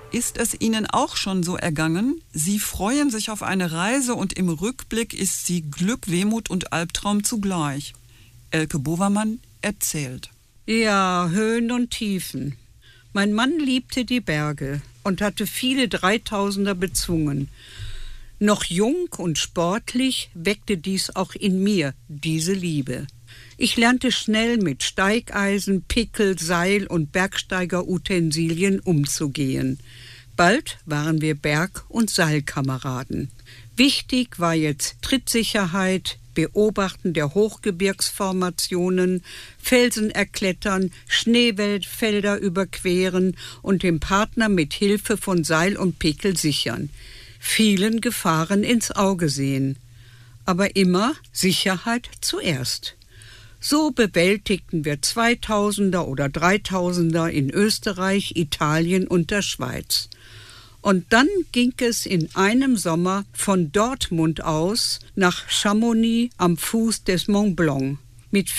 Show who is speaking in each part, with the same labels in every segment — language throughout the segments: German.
Speaker 1: Ist es Ihnen auch schon so ergangen? Sie freuen sich auf eine Reise und im Rückblick ist sie Glück, Wehmut und Albtraum zugleich. Elke Bovermann erzählt.
Speaker 2: Ja, Höhen und Tiefen. Mein Mann liebte die Berge und hatte viele 3000er bezwungen. Noch jung und sportlich weckte dies auch in mir, diese Liebe. Ich lernte schnell mit Steigeisen, Pickel, Seil und Bergsteigerutensilien umzugehen. Bald waren wir Berg- und Seilkameraden. Wichtig war jetzt Trittsicherheit, Beobachten der Hochgebirgsformationen, Felsen erklettern, Schneefelder überqueren und dem Partner mit Hilfe von Seil und Pickel sichern. Vielen Gefahren ins Auge sehen. Aber immer Sicherheit zuerst. So bewältigten wir 2000er oder 3000er in Österreich, Italien und der Schweiz. Und dann ging es in einem Sommer von Dortmund aus nach Chamonix am Fuß des Mont Blanc mit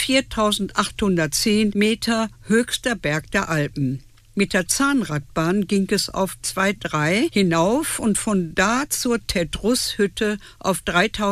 Speaker 2: 4810 Meter höchster Berg der Alpen. Mit der Zahnradbahn ging es auf 2,3 hinauf und von da zur Tedrus-Hütte auf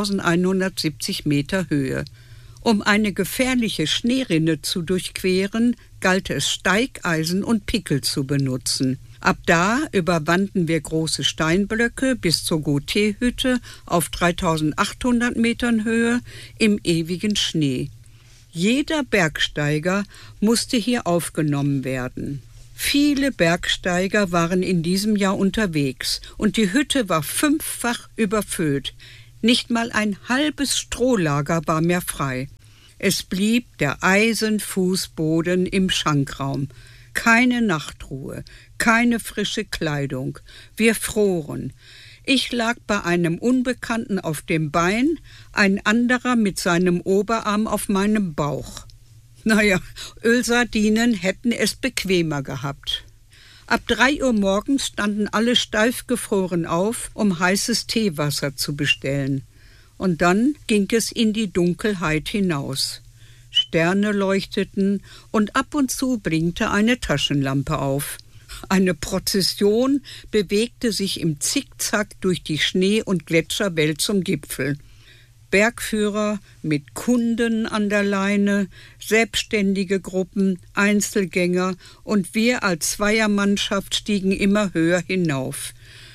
Speaker 2: 3170 Meter Höhe. Um eine gefährliche Schneerinne zu durchqueren, galt es Steigeisen und Pickel zu benutzen. Ab da überwanden wir große Steinblöcke bis zur Gautier-Hütte auf 3800 Metern Höhe im ewigen Schnee. Jeder Bergsteiger musste hier aufgenommen werden. Viele Bergsteiger waren in diesem Jahr unterwegs und die Hütte war 5-fach überfüllt. Nicht mal ein halbes Strohlager war mehr frei. Es blieb der Eisenfußboden im Schankraum. Keine Nachtruhe, keine frische Kleidung. Wir froren. Ich lag bei einem Unbekannten auf dem Bein, ein anderer mit seinem Oberarm auf meinem Bauch. Naja, Ölsardinen hätten es bequemer gehabt. Ab 3 Uhr morgens standen alle steif gefroren auf, um heißes Teewasser zu bestellen. Und dann ging es in die Dunkelheit hinaus. Sterne leuchteten und ab und zu blinkte eine Taschenlampe auf. Eine Prozession bewegte sich im Zickzack durch die Schnee- und Gletscherwelt zum Gipfel. Bergführer mit Kunden an der Leine, selbstständige Gruppen, Einzelgänger und wir als Zweiermannschaft stiegen immer höher hinauf.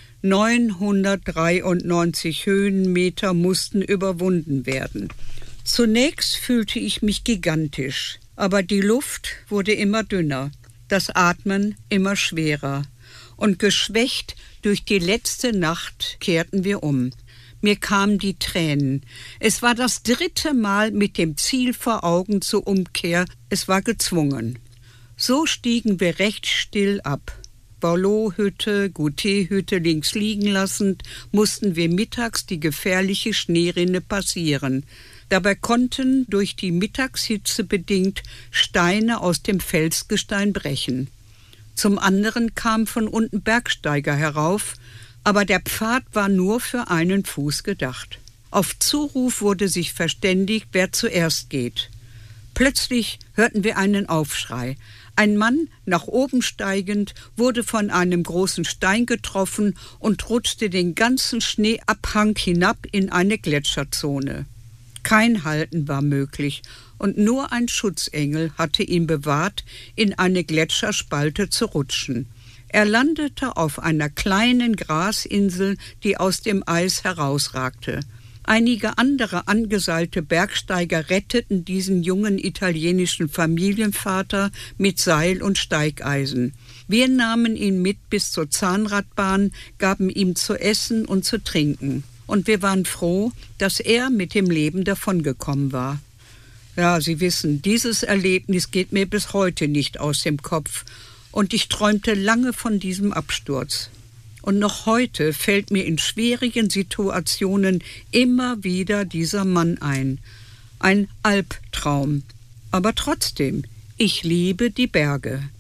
Speaker 2: 993 Höhenmeter mussten überwunden werden. Zunächst fühlte ich mich gigantisch, aber die Luft wurde immer dünner, das Atmen immer schwerer. Und geschwächt durch die letzte Nacht kehrten wir um. Mir kamen die Tränen. Es war das 3. Mal mit dem Ziel vor Augen zur Umkehr. Es war gezwungen. So stiegen wir recht still ab. Borloo-Hütte, Gautier-Hütte links liegen lassend, mussten wir mittags die gefährliche Schneerinne passieren. Dabei konnten durch die Mittagshitze bedingt Steine aus dem Felsgestein brechen. Zum anderen kamen von unten Bergsteiger herauf, aber der Pfad war nur für einen Fuß gedacht. Auf Zuruf wurde sich verständigt, wer zuerst geht. Plötzlich hörten wir einen Aufschrei. Ein Mann, nach oben steigend, wurde von einem großen Stein getroffen und rutschte den ganzen Schneeabhang hinab in eine Gletscherzone. Kein Halten war möglich und nur ein Schutzengel hatte ihn bewahrt, in eine Gletscherspalte zu rutschen. Er landete auf einer kleinen Grasinsel, die aus dem Eis herausragte. Einige andere angeseilte Bergsteiger retteten diesen jungen italienischen Familienvater mit Seil und Steigeisen. Wir nahmen ihn mit bis zur Zahnradbahn, gaben ihm zu essen und zu trinken. Und wir waren froh, dass er mit dem Leben davongekommen war. Ja, Sie wissen, dieses Erlebnis geht mir bis heute nicht aus dem Kopf. Und ich träumte lange von diesem Absturz. Und noch heute fällt mir in schwierigen Situationen immer wieder dieser Mann ein. Ein Albtraum. Aber trotzdem, ich liebe die Berge.